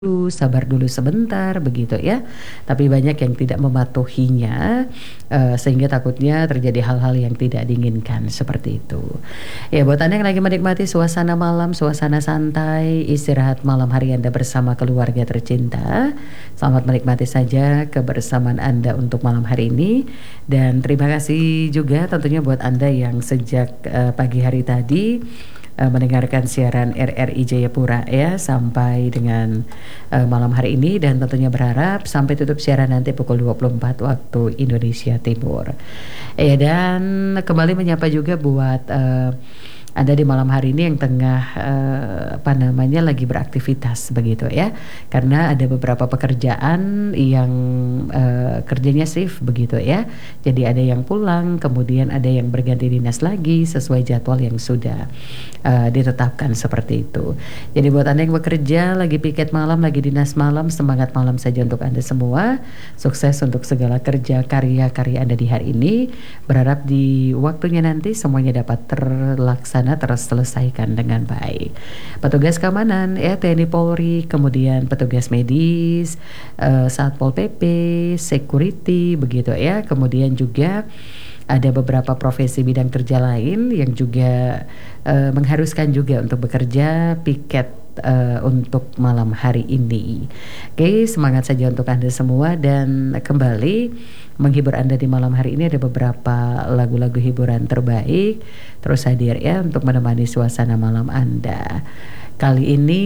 sabar dulu sebentar begitu ya. Tapi banyak yang tidak mematuhinya, sehingga takutnya terjadi hal-hal yang tidak diinginkan seperti itu. Ya buat Anda yang lagi menikmati suasana malam, suasana santai, istirahat malam hari Anda bersama keluarga tercinta, selamat menikmati saja kebersamaan Anda untuk malam hari ini. Dan terima kasih juga tentunya buat Anda yang sejak pagi hari tadi mendengarkan siaran RRI Jayapura ya sampai dengan malam hari ini, dan tentunya berharap sampai tutup siaran nanti pukul 24 waktu Indonesia Timur. Ya, dan kembali menyapa juga buat Anda di malam hari ini yang tengah lagi beraktivitas begitu ya. Karena ada beberapa pekerjaan yang kerjanya shift begitu ya. Jadi ada yang pulang, kemudian ada yang berganti dinas lagi sesuai jadwal yang sudah ditetapkan seperti itu. Jadi buat Anda yang bekerja, lagi piket malam, lagi dinas malam, semangat malam saja untuk Anda semua. Sukses untuk segala kerja karya-karya Anda di hari ini. Berharap di waktunya nanti semuanya dapat terselesaikan dengan baik. Petugas keamanan ya, TNI Polri, kemudian petugas medis, Satpol PP, security begitu ya. Kemudian juga ada beberapa profesi bidang kerja lain yang juga mengharuskan juga untuk bekerja piket untuk malam hari ini. Oke, semangat saja untuk Anda semua, dan kembali menghibur Anda di malam hari ini ada beberapa lagu-lagu hiburan terbaik terus hadir ya untuk menemani suasana malam Anda. Kali ini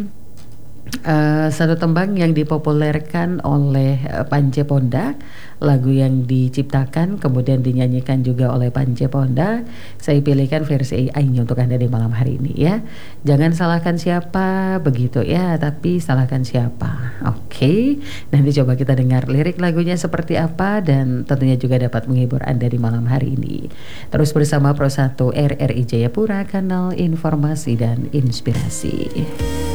satu tembang yang dipopulerkan oleh Pance Pondak, lagu yang diciptakan kemudian dinyanyikan juga oleh Pance Pondak. Saya pilihkan versi AI-nya untuk Anda di malam hari ini ya. Jangan salahkan siapa begitu ya, tapi salahkan siapa. Oke, nanti coba kita dengar lirik lagunya seperti apa, dan tentunya juga dapat menghibur Anda di malam hari ini. Terus bersama Pro 1 RRI Jayapura, kanal informasi dan inspirasi.